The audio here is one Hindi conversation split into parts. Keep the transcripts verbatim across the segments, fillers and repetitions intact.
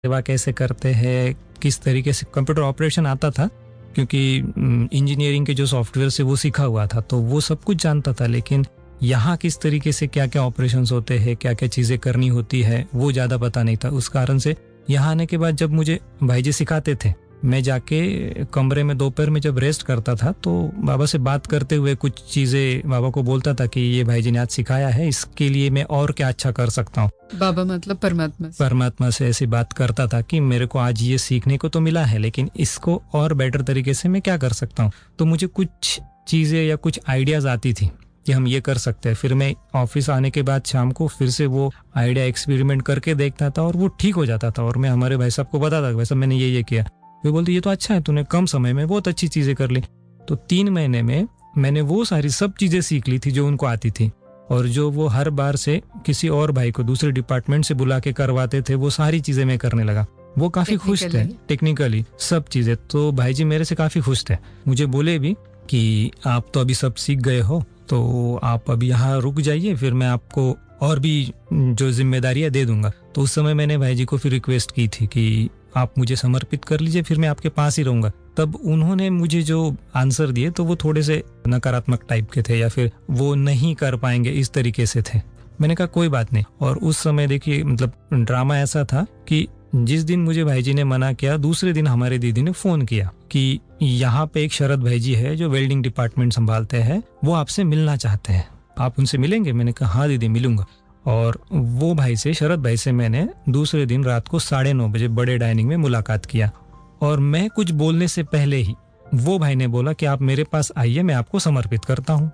सेवा कैसे करते हैं, किस तरीके से कंप्यूटर ऑपरेशन आता था क्योंकि इंजीनियरिंग के जो सॉफ्टवेयर से वो सीखा हुआ था, तो वो सब कुछ जानता था। लेकिन यहाँ किस तरीके से क्या क्या ऑपरेशंस होते हैं, क्या क्या चीज़ें करनी होती है, वो ज़्यादा पता नहीं था। उस कारण से यहाँ आने के बाद जब मुझे भाई जी सिखाते थे, मैं जाके कमरे में दोपहर में जब रेस्ट करता था तो बाबा से बात करते हुए कुछ चीज़ें बाबा को बोलता था कि ये भाई जी ने आज सिखाया है, इसके लिए मैं और क्या अच्छा कर सकता हूँ। बाबा मतलब परमात्मा से परमात्मा से ऐसी बात करता था कि मेरे को आज ये सीखने को तो मिला है, लेकिन इसको और बेटर तरीके से मैं क्या कर सकता हूँ। तो मुझे कुछ चीज़ें या कुछ आइडियाज़ आती थी कि हम ये कर सकते हैं। फिर मैं ऑफिस आने के बाद शाम को फिर से वो आइडिया एक्सपेरिमेंट करके देखता था और वो ठीक हो जाता था। और मैं हमारे भाई साहब को बताता था, भाई साहब मैंने ये ये किया। वे बोलते ये तो अच्छा है, तूने कम समय में बहुत अच्छी चीज़ें कर ली। तो तीन महीने में मैंने वो सारी सब चीज़ें सीख ली थी जो उनको आती थी, और जो वो हर बार से किसी और भाई को दूसरे डिपार्टमेंट से बुला के करवाते थे, वो सारी चीज़ें मैं करने लगा। वो काफ़ी खुश थे टेक्निकली सब चीज़ें। तो भाई जी मेरे से काफ़ी खुश थे। मुझे बोले भी कि आप तो अभी सब सीख गए हो, तो आप अभी यहाँ रुक जाइए, फिर मैं आपको और भी जो जिम्मेदारियाँ दे दूंगा। तो उस समय मैंने भाई जी को फिर रिक्वेस्ट की थी कि आप मुझे समर्पित कर लीजिए, फिर मैं आपके पास ही रहूंगा। तब उन्होंने मुझे जो आंसर दिए तो वो थोड़े से नकारात्मक टाइप के थे, या फिर वो नहीं कर पाएंगे इस तरीके से थे। मैंने कहा कोई बात नहीं। और उस समय देखिए मतलब ड्रामा ऐसा था कि जिस दिन मुझे भाई जी ने मना किया, दूसरे दिन हमारे दीदी ने फोन किया कि यहाँ पे एक शरद भाई जी है जो वेल्डिंग डिपार्टमेंट संभालते हैं, वो आपसे मिलना चाहते हैं, आप उनसे मिलेंगे? मैंने कहा हाँ दीदी मिलूंगा। और वो भाई से, शरद भाई से मैंने दूसरे दिन रात को साढ़े नौ बजे बड़े डाइनिंग में मुलाकात किया। और मैं कुछ बोलने से पहले ही वो भाई ने बोला कि आप मेरे पास आइए, मैं आपको समर्पित करता हूँ।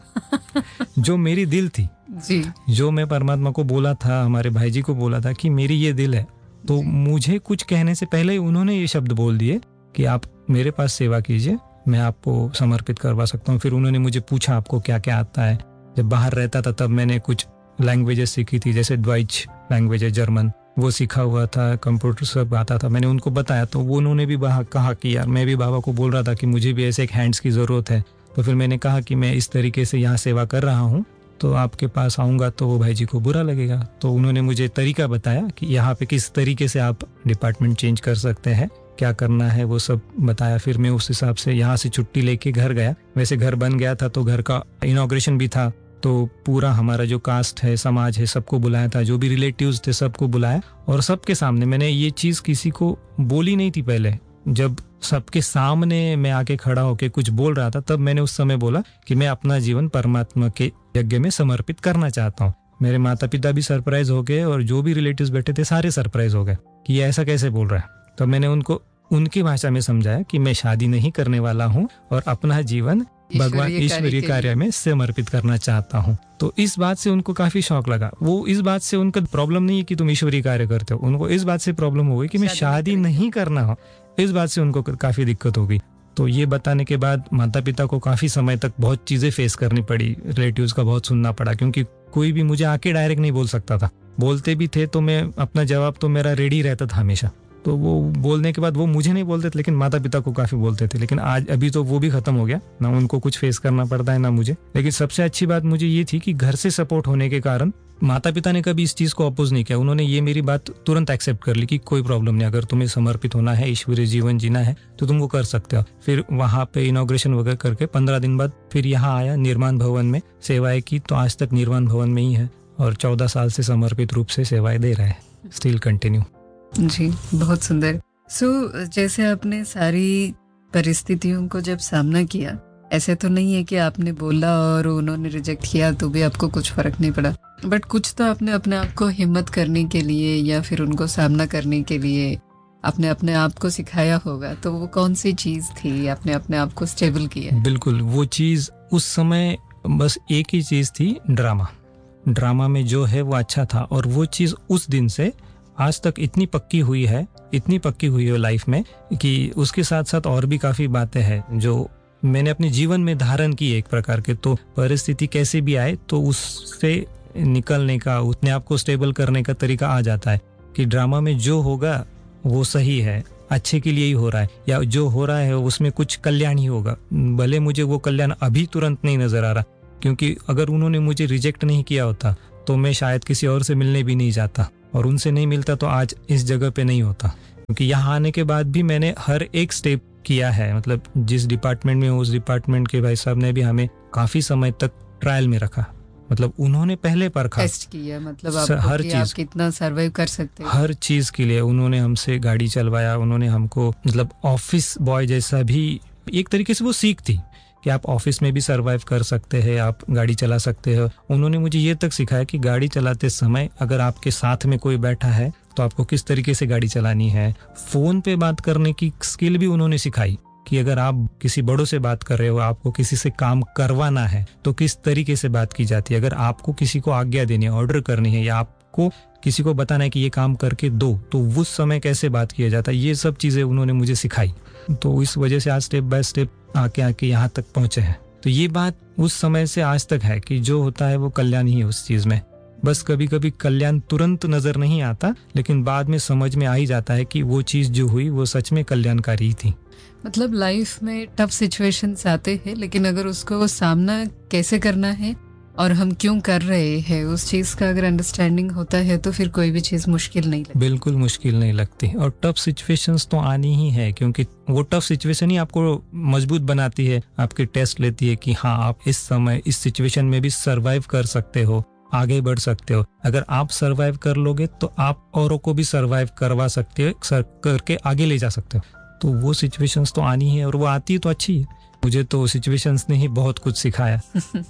जो मेरी दिल थी जी, जो मैं परमात्मा को बोला था, हमारे भाई जी को बोला था कि मेरी ये दिल है, तो मुझे कुछ कहने से पहले ही उन्होंने ये शब्द बोल दिए कि आप मेरे पास सेवा कीजिए, मैं आपको समर्पित करवा सकता हूँ। फिर उन्होंने मुझे पूछा आपको क्या क्या आता है। जब बाहर रहता था तब मैंने कुछ लैंग्वेजेस सीखी थी, जैसे ड्वाइच लैंग्वेज है, जर्मन, वो सीखा हुआ था, कंप्यूटर सब आता था। मैंने उनको बताया तो वो उन्होंने भी कहा कि यार मैं भी बाबा को बोल रहा था कि मुझे भी ऐसे एक हैंड्स की ज़रूरत है। तो फिर मैंने कहा कि मैं इस तरीके से यहाँ सेवा कर रहा हूँ, तो आपके पास आऊँगा तो वो भाई जी को बुरा लगेगा। तो उन्होंने मुझे तरीका बताया कि यहाँ पे किस तरीके से आप डिपार्टमेंट चेंज कर सकते हैं, क्या करना है, वो सब बताया। फिर मैं उस हिसाब से यहाँ से छुट्टी लेके घर गया। वैसे घर बन गया था तो घर का इनॉग्रेशन भी था, तो पूरा हमारा जो कास्ट है, समाज है, सबको बुलाया था, जो भी रिलेटिव्स थे सबको बुलाया। और सबके सामने मैंने ये चीज़ किसी को बोली नहीं थी पहले। जब सबके सामने मैं आके खड़ा होके कुछ बोल रहा था, तब मैंने उस समय बोला कि मैं अपना जीवन परमात्मा के यज्ञ में समर्पित करना चाहता हूँ। मेरे माता पिता भी सरप्राइज हो गए और जो भी रिलेटिव्स बैठे थे सारे सरप्राइज हो गए कि ये ऐसा कैसे बोल रहा है। तो मैंने उनको उनकी भाषा में समझाया कि मैं शादी नहीं करने वाला हूँ और अपना जीवन भगवान ईश्वरीय कार्य में समर्पित करना चाहता हूँ। तो इस बात से उनको काफी शौक लगा। वो इस बात से, उनका प्रॉब्लम नहीं है कि तुम ईश्वरीय कार्य करते हो, उनको इस बात से प्रॉब्लम हो गई कि मैं शादी नहीं करना हो। इस बात से उनको काफी दिक्कत हो गई। तो ये बताने के बाद माता पिता को काफी समय तक बहुत चीजें फेस करनी पड़ी, रिलेटिव्स का बहुत सुनना पड़ा, क्योंकि कोई भी मुझे आके डायरेक्ट नहीं बोल सकता था। बोलते भी थे तो मैं अपना जवाब तो मेरा रेडी रहता था हमेशा। तो वो बोलने के बाद वो मुझे नहीं बोलते थे, लेकिन माता पिता को काफी बोलते थे। लेकिन आज अभी तो वो भी खत्म हो गया, ना उनको कुछ फेस करना पड़ता है ना मुझे। लेकिन सबसे अच्छी बात मुझे ये थी कि घर से सपोर्ट होने के कारण माता पिता ने कभी इस चीज को अपोज नहीं किया। उन्होंने ये मेरी बात तुरंत एक्सेप्ट कर ली कि कोई प्रॉब्लम नहीं, अगर तुम्हें समर्पित होना है, ईश्वरीय जीवन जीना है तो तुम वो कर सकते हो। फिर वहां पे इनॉग्रेशन वगैरह करके पंद्रह दिन बाद फिर यहाँ आया, निर्माण भवन में सेवाएं की। तो आज तक निर्माण भवन में ही है और चौदह साल से समर्पित रूप से सेवाएं दे रहा है, स्टिल कंटिन्यू। जी, बहुत सुंदर। सो so, जैसे आपने सारी परिस्थितियों को जब सामना किया, ऐसे तो नहीं है कि आपने बोला और उन्होंने रिजेक्ट किया तो भी आपको कुछ फर्क नहीं पड़ा, बट कुछ तो आपने अपने आप को हिम्मत करने के लिए या फिर उनको सामना करने के लिए आपने अपने आप को सिखाया होगा। तो वो कौन सी चीज थी आपने अपने आप को स्टेबल किया? बिल्कुल, वो चीज उस समय बस एक ही चीज थी, ड्रामा। ड्रामा में जो है वो अच्छा था, और वो चीज उस दिन से आज तक इतनी पक्की हुई है, इतनी पक्की हुई है लाइफ में कि उसके साथ साथ और भी काफी बातें हैं जो मैंने अपने जीवन में धारण की एक प्रकार के। तो परिस्थिति कैसे भी आए तो उससे निकलने का, अपने आप को स्टेबल करने का तरीका आ जाता है कि ड्रामा में जो होगा वो सही है, अच्छे के लिए ही हो रहा है, या जो हो रहा है उसमें कुछ कल्याण ही होगा। भले मुझे वो कल्याण अभी तुरंत नहीं नजर आ रहा, क्योंकि अगर उन्होंने मुझे रिजेक्ट नहीं किया होता तो मैं शायद किसी और से मिलने भी नहीं जाता, और उनसे नहीं मिलता तो आज इस जगह पे नहीं होता। क्योंकि यहाँ आने के बाद भी मैंने हर एक स्टेप किया है, मतलब जिस डिपार्टमेंट में उस डिपार्टमेंट के भाई साहब ने भी हमें काफी समय तक ट्रायल में रखा, मतलब उन्होंने पहले परखा, टेस्ट किया, मतलब आपको हर कि चीज, आप कितना सर्वाइव कर सकते हैं, हर चीज के लिए उन्होंने हमसे गाड़ी चलवाया, उन्होंने हमको मतलब ऑफिस बॉय जैसा भी, एक तरीके से वो सीख थी कि आप ऑफिस में भी सरवाइव कर सकते हैं, आप गाड़ी चला सकते हो। उन्होंने मुझे ये तक सिखाया कि गाड़ी चलाते समय अगर आपके साथ में कोई बैठा है तो आपको किस तरीके से गाड़ी चलानी है। फोन पे बात करने की स्किल भी उन्होंने सिखाई कि अगर आप किसी बड़ों से बात कर रहे हो, आपको किसी से काम करवाना है तो किस तरीके से बात की जाती है। अगर आपको किसी को आज्ञा देनी है, ऑर्डर करनी है, या आपको किसी को बताना है कि ये काम करके दो, तो उस समय कैसे बात किया जाता है, ये सब चीजें उन्होंने मुझे सिखाई। तो इस वजह से आज स्टेप बाय स्टेप आके आके यहाँ तक पहुंचे हैं। तो ये बात उस समय से आज तक है कि जो होता है वो कल्याण ही है उस चीज में। बस कभी कभी कल्याण तुरंत नजर नहीं आता, लेकिन बाद में समझ में आ ही जाता है कि वो चीज जो हुई वो सच में कल्याणकारी थी। मतलब लाइफ में टफ सिचुएशंस आते हैं, लेकिन अगर उसको सामना कैसे करना है और हम क्यों कर रहे हैं उस चीज का अगर अंडरस्टैंडिंग होता है तो फिर कोई भी चीज मुश्किल नहीं लगती। बिल्कुल मुश्किल नहीं लगती। और टफ सिचुएशंस तो आनी ही है, क्योंकि वो टफ सिचुएशन ही आपको मजबूत बनाती है, आपके टेस्ट लेती है कि हाँ आप इस समय इस सिचुएशन में भी सरवाइव कर सकते हो, आगे बढ़ सकते हो। अगर आप सरवाइव कर लोगे तो आप औरों को भी सरवाइव करवा सकते हो, सर करके आगे ले जा सकते हो। तो वो सिचुएशंस तो आनी है, और वो आती है तो अच्छी है। मुझे तो सिचुएशंस ने ही बहुत कुछ सिखाया।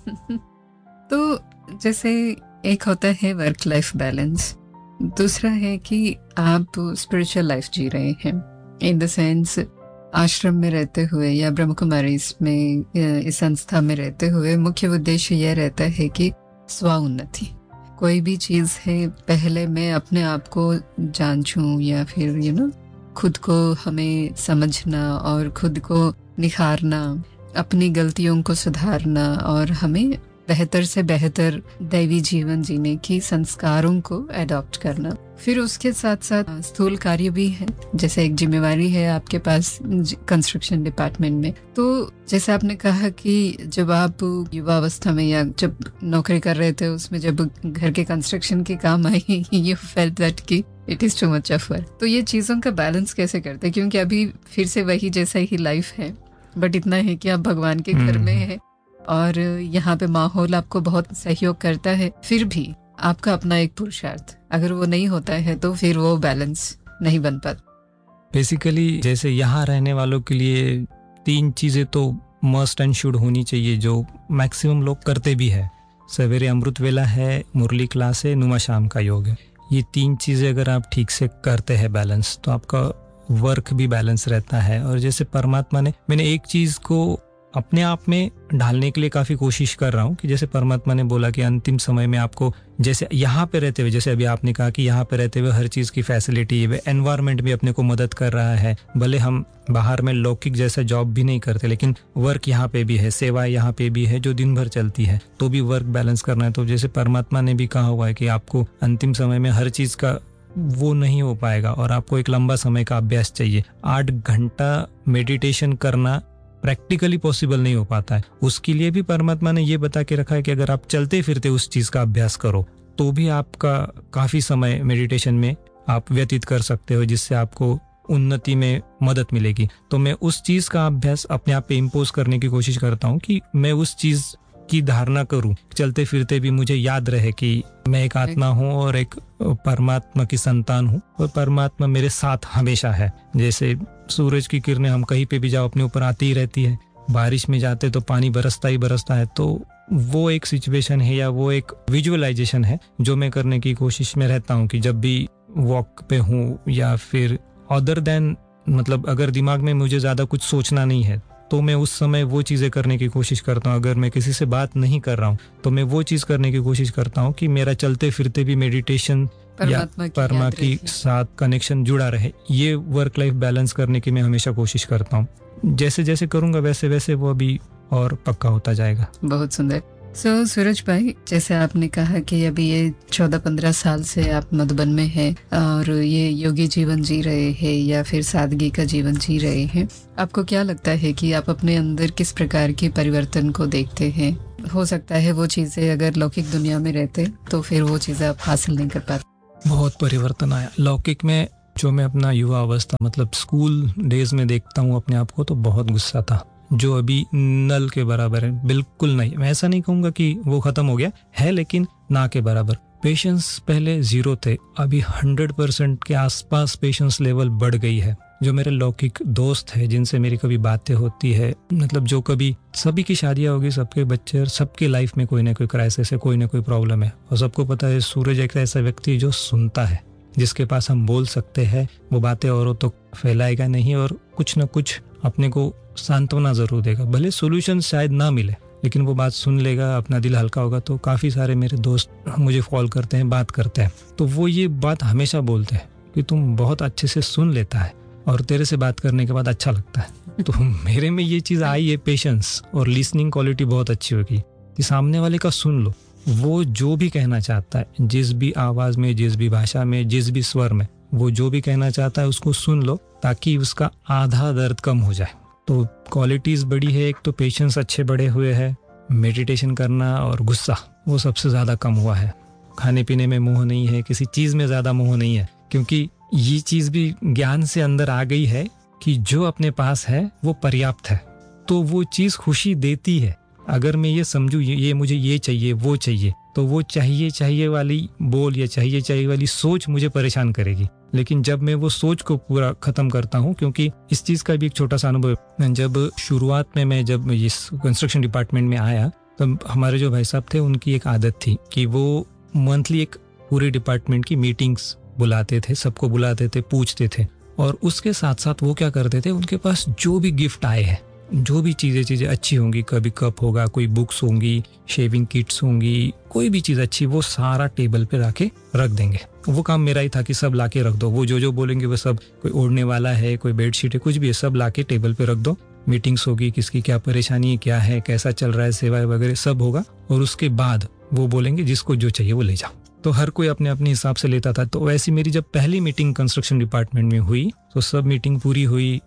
तो जैसे एक होता है वर्क लाइफ बैलेंस, दूसरा है कि आप स्पिरिचुअल लाइफ जी रहे हैं, इन द सेंस आश्रम में रहते हुए या ब्रह्म कुमारी में इस संस्था में रहते हुए मुख्य उद्देश्य यह रहता है कि स्व उन्नति। कोई भी चीज है पहले मैं अपने आप को जांचूं, या फिर यू नो खुद को हमें समझना और खुद को निखारना, अपनी गलतियों को सुधारना और हमें बेहतर से बेहतर दैवी जीवन जीने की संस्कारों को अडॉप्ट करना। फिर उसके साथ साथ स्थूल कार्य भी है, जैसे एक जिम्मेवारी है आपके पास कंस्ट्रक्शन डिपार्टमेंट में। तो जैसे आपने कहा कि जब आप युवा अवस्था में या जब नौकरी कर रहे थे उसमें जब घर के कंस्ट्रक्शन के काम आई, यू फेल्ट दैट कि it is too much of work. तो ये चीजों का बैलेंस कैसे करते हैं, क्योंकि अभी फिर से वही जैसा ही लाइफ है, बट इतना है कि आप भगवान के घर में है और यहाँ पे माहौल आपको बहुत सहयोग करता है, फिर भी आपका अपना एक पुरुषार्थ अगर वो नहीं होता है तो फिर वो बैलेंस नहीं बन पाता। बेसिकली जैसे यहाँ रहने वालों के लिए तीन चीजें तो मस्ट एंड शुड होनी चाहिए, जो मैक्सिमम लोग करते भी है। सवेरे अमृत वेला है, मुरली क्लास है, नुमा शाम का योग है। ये तीन चीजें अगर आप ठीक से करते हैं बैलेंस, तो आपका वर्क भी बैलेंस रहता है। और जैसे परमात्मा ने, मैंने एक चीज को अपने आप में ढालने के लिए काफी कोशिश कर रहा हूँ कि जैसे परमात्मा ने बोला कि अंतिम समय में आपको, जैसे यहाँ पे रहते हुए, जैसे अभी आपने कहा कि यहाँ पे रहते हुए हर चीज की फैसिलिटी, एनवायरनमेंट भी अपने को मदद कर रहा है। भले हम बाहर में लौकिक जैसा जॉब भी नहीं करते, लेकिन वर्क यहाँ पे भी है, सेवा यहाँ पे भी है जो दिन भर चलती है, तो भी वर्क बैलेंस करना है। तो जैसे परमात्मा ने भी कहा हुआ है कि आपको अंतिम समय में हर चीज का वो नहीं हो पाएगा और आपको एक लंबा समय का अभ्यास चाहिए। आठ घंटा मेडिटेशन करना प्रैक्टिकली पॉसिबल नहीं हो पाता है। उसके लिए भी परमात्मा ने ये बता के रखा है कि अगर आप चलते फिरते उस चीज का अभ्यास करो तो भी आपका काफी समय मेडिटेशन में आप व्यतीत कर सकते हो, जिससे आपको उन्नति में मदद मिलेगी। तो मैं उस चीज का अभ्यास अपने आप पे इम्पोज करने की कोशिश करता हूँ कि मैं उस चीज की धारणा करूं, चलते फिरते भी मुझे याद रहे कि मैं एक आत्मा हूँ और एक परमात्मा की संतान हूँ और परमात्मा मेरे साथ हमेशा है। जैसे सूरज की किरणें हम कहीं पे भी जाओ अपने ऊपर आती ही रहती है, बारिश में जाते तो पानी बरसता ही बरसता है। तो वो एक सिचुएशन है या वो एक विजुअलाइजेशन है जो मैं करने की कोशिश में रहता हूँ कि जब भी वॉक पे हूँ या फिर अदर देन, मतलब अगर दिमाग में मुझे ज्यादा कुछ सोचना नहीं है तो मैं उस समय वो चीजें करने की कोशिश करता हूँ। अगर मैं किसी से बात नहीं कर रहा हूँ तो मैं वो चीज करने की कोशिश करता हूँ कि मेरा चलते फिरते भी मेडिटेशन या परमा की साथ कनेक्शन जुड़ा रहे। ये वर्क लाइफ बैलेंस करने की मैं हमेशा कोशिश करता हूँ। जैसे जैसे करूंगा वैसे वैसे वो अभी और पक्का होता जाएगा। बहुत सुंदर। सो so, सूरज भाई, जैसे आपने कहा कि अभी ये चौदह पंद्रह साल से आप मधुबन में हैं और ये योगी जीवन जी रहे हैं या फिर सादगी का जीवन जी रहे हैं, आपको क्या लगता है कि आप अपने अंदर किस प्रकार के परिवर्तन को देखते हैं? हो सकता है वो चीजें अगर लौकिक दुनिया में रहते तो फिर वो चीजें आप हासिल नहीं कर पाते। बहुत परिवर्तन आया लौकिक में। जो मैं अपना युवा अवस्था मतलब स्कूल डेज में देखता हूँ अपने आप को, तो बहुत गुस्सा था, जो अभी नल के बराबर है, बिल्कुल नहीं। मैं ऐसा नहीं कहूँगा कि वो खत्म हो गया है, लेकिन ना के बराबर। पेशेंस पहले जीरो थे, अभी हंड्रेड परसेंट के आसपास पेशेंस लेवल बढ़ गई है। जो मेरे लौकिक दोस्त है जिनसे मेरी कभी बातें होती है, मतलब जो कभी सभी की शादियां होगी, सबके बच्चे, और सबके लाइफ में कोई ना कोई क्राइसिस है, कोई ना कोई प्रॉब्लम है, और सबको पता है सूरज एक ऐसा व्यक्ति है जो सुनता है, जिसके पास हम बोल सकते हैं, वो बातें औरों तो फैलाएगा नहीं और कुछ ना कुछ अपने को सांत्वना जरूर देगा। भले सोल्यूशन शायद ना मिले, लेकिन वो बात सुन लेगा, अपना दिल हल्का होगा। तो काफ़ी सारे मेरे दोस्त मुझे कॉल करते हैं, बात करते हैं, तो वो ये बात हमेशा बोलते हैं कि तुम बहुत अच्छे से सुन लेता है और तेरे से बात करने के बाद अच्छा लगता है। तो मेरे में ये चीज़ आई है, पेशेंस और लिसनिंग क्वालिटी बहुत अच्छी होगी कि सामने वाले का सुन लो, वो जो भी कहना चाहता है, जिस भी आवाज़ में, जिस भी भाषा में, जिस भी स्वर में, वो जो भी कहना चाहता है उसको सुन लो, ताकि उसका आधा दर्द कम हो जाए। तो क्वालिटीज़ बड़ी है, एक तो पेशेंस अच्छे बड़े हुए हैं, मेडिटेशन करना और गुस्सा वो सबसे ज़्यादा कम हुआ है। खाने पीने में मोह नहीं है, किसी चीज़ में ज़्यादा मोह नहीं है, क्योंकि ये चीज़ भी ज्ञान से अंदर आ गई है कि जो अपने पास है वो पर्याप्त है, तो वो चीज़ खुशी देती है। अगर मैं ये समझूँ ये, ये मुझे ये चाहिए वो चाहिए, तो वो चाहिए चाहिए वाली बोल या चाहिए चाहिए वाली सोच मुझे परेशान करेगी। लेकिन जब मैं वो सोच को पूरा खत्म करता हूँ, क्योंकि इस चीज़ का भी एक छोटा सा अनुभव, जब शुरुआत में मैं जब इस कंस्ट्रक्शन डिपार्टमेंट में आया, तब हमारे जो भाई साहब थे उनकी एक आदत थी कि वो मंथली एक पूरे डिपार्टमेंट की मीटिंग्स बुलाते थे, सबको बुलाते थे, पूछते थे, और उसके साथ साथ वो क्या करते थे, उनके पास जो भी गिफ्ट आए हैं, जो भी चीज़ें चीज़ें अच्छी होंगी, कभी कप होगा, कोई बुक्स होंगी, शेविंग किट्स होंगी, कोई भी चीज़ अच्छी, वो सारा टेबल पे लाके रख देंगे। वो काम मेरा ही था कि सब लाके रख दो, वो जो जो बोलेंगे वो सब, कोई ओढ़ने वाला है, कोई बेडशीट है, कुछ भी है, सब लाके टेबल पे रख दो। मीटिंग्स होगी, किसकी क्या परेशानी है, क्या है, कैसा चल रहा है, सेवाएं वगैरह सब होगा, और उसके बाद वो बोलेंगे जिसको जो चाहिए वो ले जाओ। तो हर कोई अपने अपने हिसाब से लेता था। तो वैसी मेरी जब पहली मीटिंग कंस्ट्रक्शन डिपार्टमेंट में हुई, तो सब मीटिंग पूरी हुई,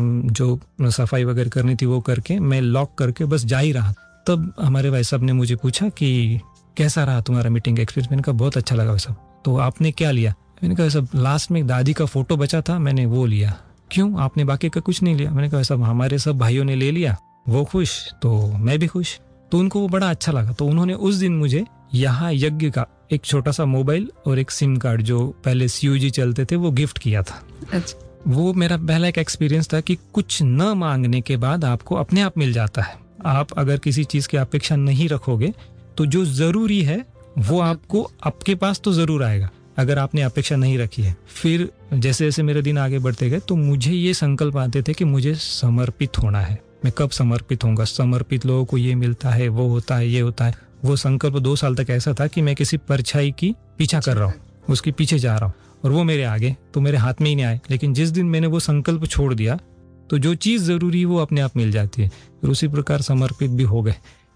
जो सफाई वगैरह करनी थी वो करके मैं लॉक करके बस जा ही रहा। तब हमारे भाई साहब ने मुझे पूछा कि कैसा रहा तुम्हारा मीटिंग एक्सपीरियंस। मैंने कहा बहुत अच्छा लगा भाई साहब। तो आपने क्या लिया? मैंने कहा सब लास्ट में दादी का फोटो बचा था, मैंने वो लिया। क्यों, आपने बाकी का कुछ नहीं लिया? मैंने कहा सब हमारे सब भाइयों ने ले लिया, वो खुश तो मैं भी खुश। तो उनको वो बड़ा अच्छा लगा। तो उन्होंने उस दिन मुझे यहाँ यज्ञ का एक छोटा सा मोबाइल और एक सिम कार्ड, जो पहले सीयूजी चलते थे, वो गिफ्ट किया था। अच्छा। वो मेरा पहला एक एक्सपीरियंस था कि कुछ न मांगने के बाद आपको अपने आप मिल जाता है। आप अगर किसी चीज की अपेक्षा नहीं रखोगे तो जो जरूरी है वो आपको आपके पास तो जरूर आएगा, अगर आपने अपेक्षा नहीं रखी है। फिर जैसे जैसे मेरे दिन आगे बढ़ते गए तो मुझे ये संकल्प आते थे कि मुझे समर्पित होना है। मैं कब समर्पित होऊंगा? समर्पित लोगों को ये मिलता है, वो होता है, ये होता है। वो संकल्प दो साल तक ऐसा था कि मैं किसी परछाई की पीछा कर रहा हूँ, उसके पीछे जा रहा हूँ और वो मेरे आगे, तो मेरे हाथ में ही नहीं आए। लेकिन जिस दिन मैंने वो संकल्प छोड़ दिया तो जो चीज़ जरूरी है वो अपने आप मिल जाती है। फिर उसी प्रकार समर्पित भी हो गए।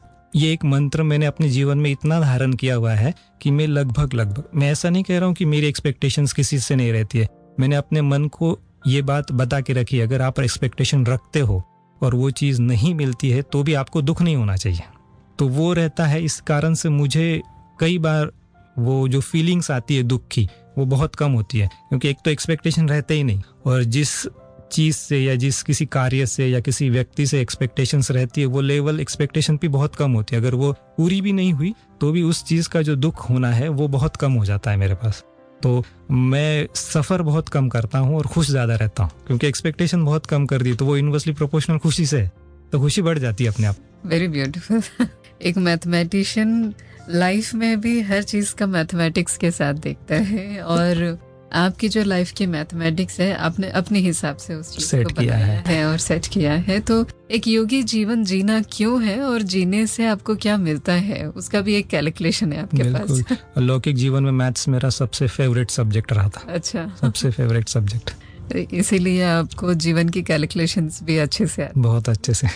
ये एक मंत्र मैंने अपने जीवन में इतना धारण किया हुआ है कि मैं लगभग लगभग मैं ऐसा नहीं कह रहा हूँ कि मेरी एक्सपेक्टेशंस किसी से नहीं रहती है। मैंने अपने मन को ये बात बता के रखी है, अगर आप एक्सपेक्टेशन रखते हो और वो चीज़ नहीं मिलती है तो भी आपको दुख नहीं होना चाहिए। तो वो रहता है। इस कारण से मुझे कई बार वो जो फीलिंग्स आती है दुख की, वो बहुत कम होती है, क्योंकि एक तो एक्सपेक्टेशन रहते ही नहीं, और जिस चीज़ से या जिस किसी कार्य से या किसी व्यक्ति से एक्सपेक्टेशंस रहती है वो लेवल एक्सपेक्टेशन भी बहुत कम होती है। अगर वो पूरी भी नहीं हुई तो भी उस चीज़ का जो दुख होना है वो बहुत कम हो जाता है मेरे पास। तो मैं सफ़र बहुत कम करता हूँ और खुश ज़्यादा रहता हूँ, क्योंकि एक्सपेक्टेशन बहुत कम कर दी तो वो इनवर्सली प्रोपोर्शनल खुशी से, तो खुशी बढ़ जाती है अपने आप। Very beautiful. एक मैथमेटिशियन लाइफ में भी हर चीज़ का मैथमेटिक्स के साथ देखता है, और आपकी जो लाइफ की मैथमेटिक्स है आपने अपने हिसाब से उस चीज को बनाया है।, है और सेट किया है। तो एक योगी जीवन जीना क्यों है और जीने से आपको क्या मिलता है, उसका भी एक कैलकुलेशन है आपके पास। लौकिक जीवन में मैथ्स मेरा सबसे फेवरेट सब्जेक्ट रहा था। अच्छा। सबसे फेवरेट सब्जेक्ट, इसीलिए आपको जीवन की कैलकुलेशंस भी अच्छे से आती। बहुत अच्छे से।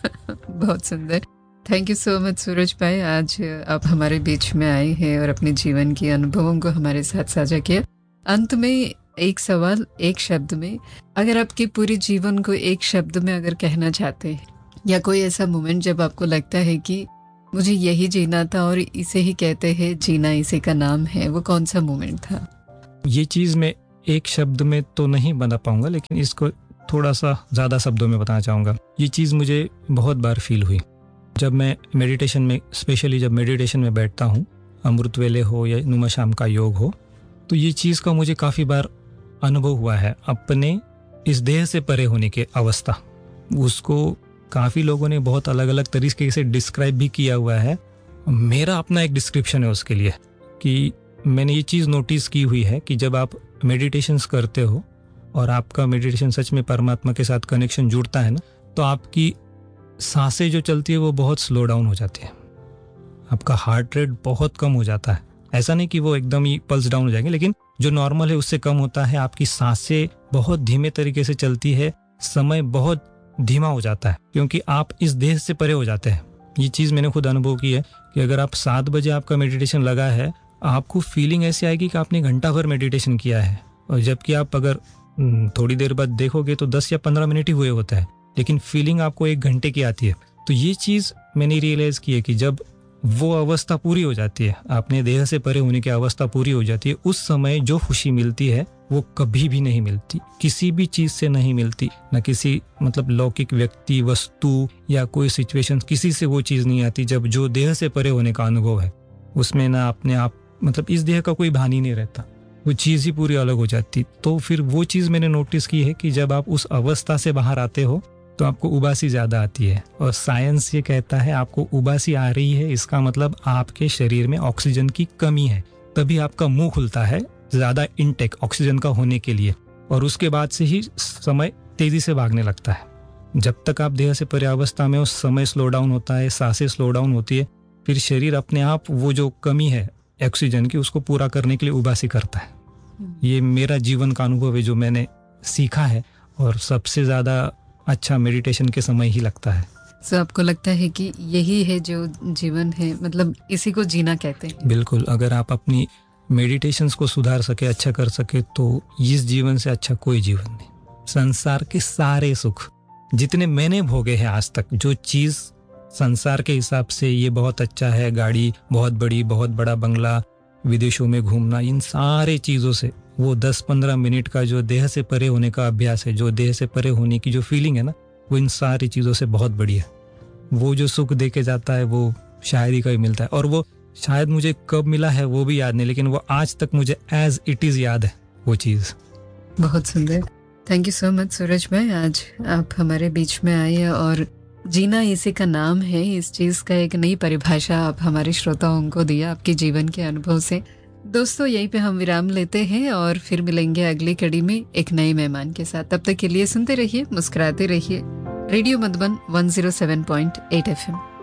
बहुत सुंदर। थैंक यू सो मच सूरज भाई, आज आप हमारे बीच में आए हैं और अपने जीवन के अनुभवों को हमारे साथ साझा किया। अंत में एक सवाल, एक शब्द में, अगर आपके पूरे जीवन को एक शब्द में अगर कहना चाहते हैं, या कोई ऐसा मोमेंट जब आपको लगता है कि मुझे यही जीना था और इसे ही कहते हैं जीना, इसी का नाम है, वो कौन सा मोमेंट था? ये चीज़ मैं एक शब्द में तो नहीं बता पाऊंगा, लेकिन इसको थोड़ा सा ज़्यादा शब्दों में बताना चाहूँगा। ये चीज़ मुझे बहुत बार फील हुई जब मैं मेडिटेशन में, स्पेशली जब मेडिटेशन में बैठता हूँ, अमृत वेले हो या नुमा शाम का योग हो, तो ये चीज़ का मुझे काफ़ी बार अनुभव हुआ है अपने इस देह से परे होने की अवस्था। उसको काफ़ी लोगों ने बहुत अलग अलग तरीके से डिस्क्राइब भी किया हुआ है। मेरा अपना एक डिस्क्रिप्शन है उसके लिए, कि मैंने ये चीज़ नोटिस की हुई है कि जब आप मेडिटेशंस करते हो और आपका मेडिटेशन सच में परमात्मा के साथ कनेक्शन जुड़ता है ना, तो आपकी सांसें जो चलती है वो बहुत स्लो डाउन हो जाती है। आपका हार्ट रेट बहुत कम हो जाता है। ऐसा नहीं कि वो एकदम ही पल्स डाउन हो जाएंगे, लेकिन जो नॉर्मल है उससे कम होता है। आपकी सांसें बहुत धीमे तरीके से चलती है, समय बहुत धीमा हो जाता है, क्योंकि आप इस देह से परे हो जाते हैं। ये चीज़ मैंने खुद अनुभव की है कि अगर आप सात बजे आपका मेडिटेशन लगा है, आपको फीलिंग ऐसी आएगी कि आपने घंटा भर मेडिटेशन किया है, और जबकि आप अगर थोड़ी देर बाद देखोगे तो दस या पंद्रह मिनट ही हुए होता है, लेकिन फीलिंग आपको एक घंटे की आती है। तो ये चीज़ मैंने रियलाइज़ की है कि जब वो अवस्था पूरी हो जाती है, अपने देह से परे होने की अवस्था पूरी हो जाती है, उस समय जो खुशी मिलती है वो कभी भी नहीं मिलती, किसी भी चीज़ से नहीं मिलती। ना किसी मतलब लौकिक व्यक्ति, वस्तु या कोई सिचुएशन, किसी से वो चीज़ नहीं आती। जब जो देह से परे होने का अनुभव है, उसमें ना अपने आप मतलब इस देह का कोई भान ही नहीं रहता, वो चीज़ ही पूरी अलग हो जाती। तो फिर वो चीज़ मैंने नोटिस की है कि जब आप उस अवस्था से बाहर आते हो तो आपको उबासी ज़्यादा आती है, और साइंस ये कहता है आपको उबासी आ रही है, इसका मतलब आपके शरीर में ऑक्सीजन की कमी है। तभी आपका मुंह खुलता है ज़्यादा इनटेक ऑक्सीजन का होने के लिए, और उसके बाद से ही समय तेज़ी से भागने लगता है। जब तक आप देह से परे अवस्था में, उस समय स्लो डाउन होता है, सांसें स्लो डाउन होती है, फिर शरीर अपने आप वो जो कमी है ऑक्सीजन की, उसको पूरा करने के लिए उबासी करता है। ये मेरा जीवन का अनुभव है जो मैंने सीखा है, और सबसे ज़्यादा अच्छा मेडिटेशन के समय ही लगता है। तो आपको लगता है कि यही है जो जीवन है, मतलब इसी को जीना कहते हैं? बिल्कुल। अगर आप अपनी मेडिटेशंस को सुधार सके, अच्छा कर सके, तो इस जीवन से अच्छा कोई जीवन नहीं। संसार के सारे सुख जितने मैंने भोगे हैं आज तक, जो चीज़ संसार के हिसाब से ये बहुत अच्छा है, गाड़ी बहुत बड़ी, बहुत बड़ा बंगला, विदेशों में घूमना, इन सारे चीज़ों से वो दस पंद्रह मिनट का जो देह से परे होने का अभ्यास है, जो देह से परे होने की जो फीलिंग है ना, वो इन सारी चीज़ों से बहुत बड़ी है। वो जो सुख दे के जाता है वो शायद ही कभी मिलता है, और वो शायद मुझे कब मिला है वो भी याद नहीं, लेकिन वो आज तक मुझे एज इट इज़ याद है वो चीज़। बहुत सुंदर। थैंक यू सो मच सूरज भाई, आज आप हमारे बीच में आए और जीना इसी का नाम है, इस चीज़ का एक नई परिभाषा आप हमारे श्रोताओं को दिया आपके जीवन के अनुभव से। दोस्तों, यहीं पे हम विराम लेते हैं और फिर मिलेंगे अगली कड़ी में एक नए मेहमान के साथ। तब तक के लिए सुनते रहिए, मुस्कुराते रहिए। Radio Madhuban one zero seven point eight F M.